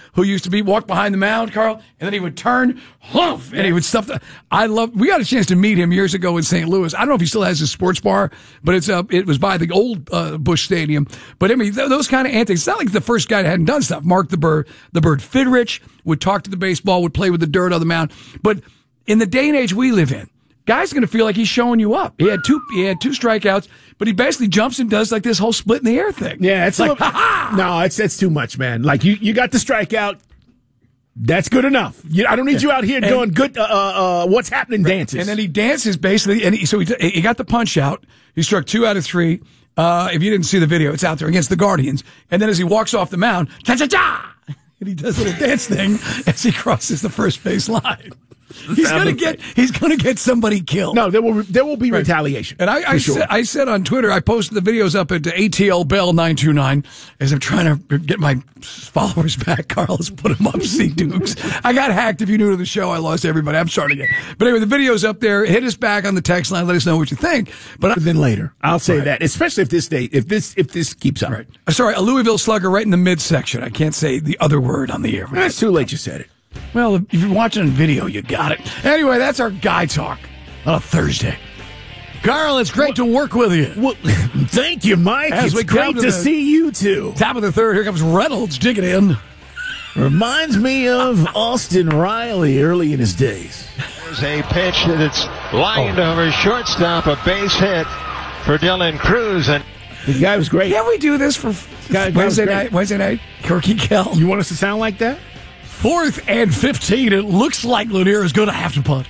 who used to walk behind the mound, Carl, and then he would turn, humph, and he would stuff we got a chance to meet him years ago in St. Louis. I don't know if he still has his sports bar, but it was by the old Busch Stadium. But I mean, those kind of antics. It's not like the first guy that hadn't done stuff. Mark the Bird Fidrich would talk to the baseball, would play with the dirt on the mound. But in the day and age we live in, guy's going to feel like he's showing you up. He had two strikeouts, but he basically jumps and does like this whole split in the air thing. Yeah, it's like, no, it's too much, man. Like you got the strikeout. That's good enough. I don't need you out here doing good, what's happening dances. And then he dances basically, and he got the punch out. He struck 2 out of 3. If you didn't see the video, it's out there against the Guardians. And then as he walks off the mound, cha-cha-cha! And he does a little dance thing as he crosses the first base line. He's gonna get somebody killed. No, there will be retaliation. And I said on Twitter, I posted the videos up at ATL Bell 929 as I'm trying to get my followers back. Carlos put them up. See Dukes. I got hacked. If you're new to the show, I lost everybody. I'm starting it. But anyway, the video's up there. Hit us back on the text line. Let us know what you think. But then later, I'll say that, especially if this keeps up. Right. Sorry, a Louisville Slugger right in the midsection. I can't say the other word on the air. It's too late. You said it. Well, if you're watching on video, you got it. Anyway, that's our guy talk on a Thursday. Carl, it's great to work with you. Well, thank you, Mike. It's great to see you, too. Top of the third, here comes Reynolds digging in. Reminds me of Austin Riley early in his days. There's a pitch that's lined over shortstop, a base hit for Dylan Cruz. And the guy was great. Can't we do this for Wednesday night? Kirky Kell. You want us to sound like that? 4th and 15. It looks like Lanier is going to have to punt.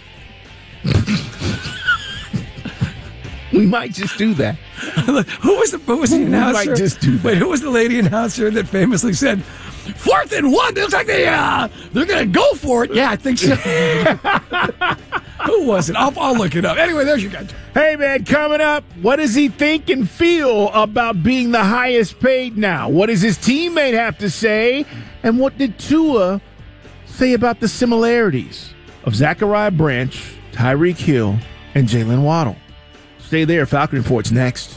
We might just do that. Who was the announcer? We might just do that. Wait, who was the lady announcer that famously said, 4th and 1? It looks like they're going to go for it. Yeah, I think so. Who was it? I'll look it up. Anyway, there's your guy. Hey, man, coming up, what does he think and feel about being the highest paid now? What does his teammate have to say? And what did Tua say about the similarities of Zachariah Branch, Tyreek Hill, and Jalen Waddle? Stay there. Falcon Report's next.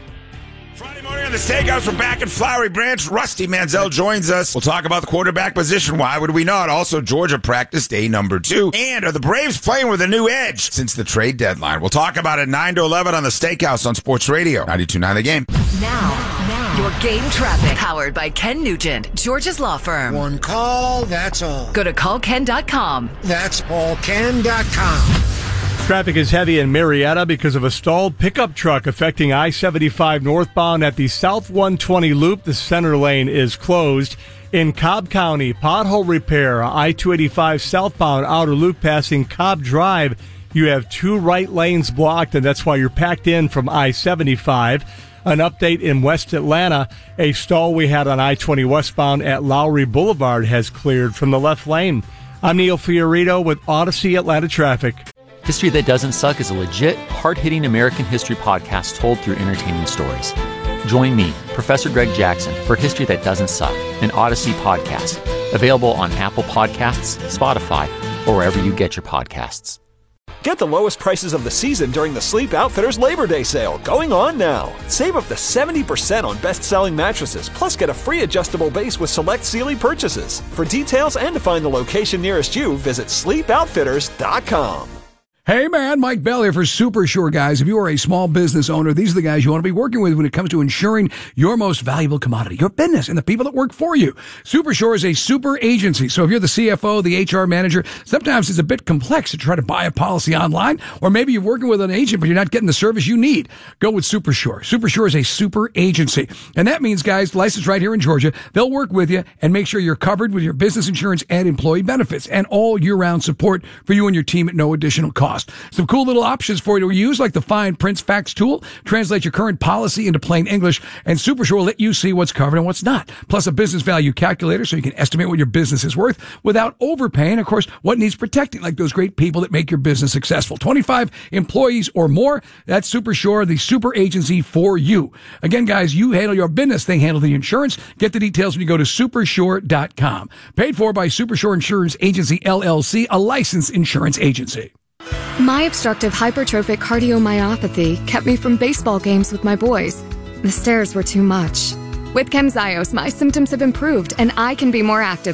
Friday morning on the Steakhouse, we're back at Flowery Branch. Rusty Manziel joins us. We'll talk about the quarterback position. Why would we not? Also, Georgia practice day number 2. And are the Braves playing with a new edge since the trade deadline? We'll talk about it 9 to 11 on the Steakhouse on Sports Radio 92.9 The Game. Now, your game traffic. Powered by Ken Nugent, Georgia's law firm. One call, that's all. Go to callken.com. That's allken.com. Traffic is heavy in Marietta because of a stalled pickup truck affecting I-75 northbound at the South 120 loop. The center lane is closed. In Cobb County, pothole repair, I-285 southbound outer loop passing Cobb Drive. You have 2 right lanes blocked, and that's why you're packed in from I-75. An update in West Atlanta, a stall we had on I-20 westbound at Lowry Boulevard has cleared from the left lane. I'm Neil Fiorito with Odyssey Atlanta Traffic. History That Doesn't Suck is a legit, hard-hitting American history podcast told through entertaining stories. Join me, Professor Greg Jackson, for History That Doesn't Suck, an Odyssey podcast. Available on Apple Podcasts, Spotify, or wherever you get your podcasts. Get the lowest prices of the season during the Sleep Outfitters Labor Day sale, going on now. Save up to 70% on best-selling mattresses, plus get a free adjustable base with select Sealy purchases. For details and to find the location nearest you, visit sleepoutfitters.com. Hey man, Mike Bell here for Super Sure, guys. If you are a small business owner, these are the guys you want to be working with when it comes to insuring your most valuable commodity, your business, and the people that work for you. Super Sure is a super agency. So if you're the CFO, the HR manager, sometimes it's a bit complex to try to buy a policy online, or maybe you're working with an agent, but you're not getting the service you need. Go with Super Sure. Super Sure is a super agency. And that means, guys, licensed right here in Georgia, they'll work with you and make sure you're covered with your business insurance and employee benefits and all year-round support for you and your team at no additional cost. Some cool little options for you to use, like the Find Prints Facts tool, translate your current policy into plain English, and Super Sure will let you see what's covered and what's not. Plus a business value calculator so you can estimate what your business is worth without overpaying. Of course, what needs protecting, like those great people that make your business successful. 25 employees or more, that's Super Sure, the super agency for you. Again, guys, you handle your business, they handle the insurance. Get the details when you go to supersure.com. Paid for by Super Sure Insurance Agency, LLC, a licensed insurance agency. My obstructive hypertrophic cardiomyopathy kept me from baseball games with my boys. The stairs were too much. With Camzyos, my symptoms have improved and I can be more active